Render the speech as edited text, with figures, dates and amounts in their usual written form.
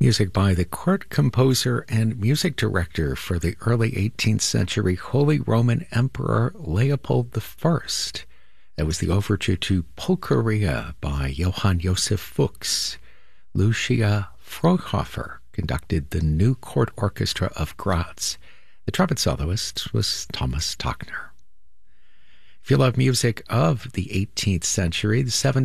Music by the court composer and music director for the early 18th century Holy Roman Emperor Leopold I. That was the overture to Polkaria by Johann Josef Fuchs. Lucia Frauhofer conducted the New Court Orchestra of Graz. The trumpet soloist was Thomas Tachner. If you love music of the 18th century, the